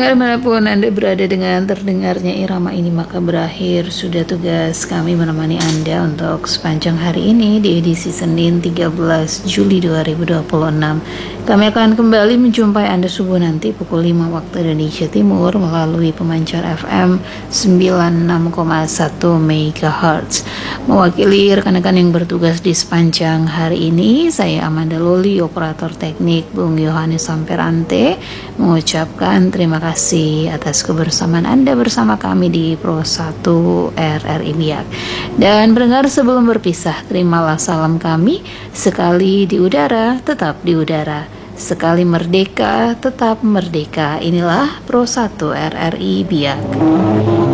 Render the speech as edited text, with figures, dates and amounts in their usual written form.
Pendengar manapun Anda berada, dengan terdengarnya irama ini maka berakhir sudah tugas kami menemani Anda untuk sepanjang hari ini di edisi Senin 13 Juli 2026. Kami akan kembali menjumpai Anda subuh nanti pukul 5 waktu Indonesia Timur melalui pemancar FM 96,1 MHz. Mewakili rekan-rekan yang bertugas di sepanjang hari ini, saya Amanda Loli, operator teknik Bung Yohanes Samperante, mengucapkan terima kasih atas kebersamaan Anda bersama kami di Pro 1 RRI Biak. Dan pendengar, sebelum berpisah, terimalah salam kami: sekali di udara, tetap di udara. Sekali merdeka, tetap merdeka. Inilah Pro 1 RRI Biak.